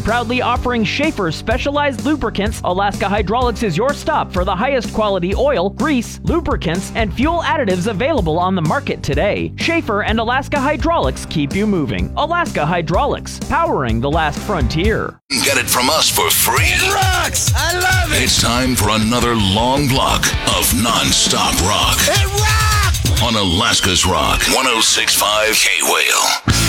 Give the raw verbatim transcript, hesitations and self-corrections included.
com. Proudly offering Schaefer specialized lubricants, Alaska Hydraulics is your stop for the highest quality oil, grease, lubricants, and fuel additives available on the market today. Schaefer and Alaska Hydraulics keep you moving. Alaska Hydraulics, powering the last frontier. Get it from us for free. It rocks! I love it! It's time for another long block of non-stop rock. It rocks! On Alaska's Rock, one oh six point five K-Whale.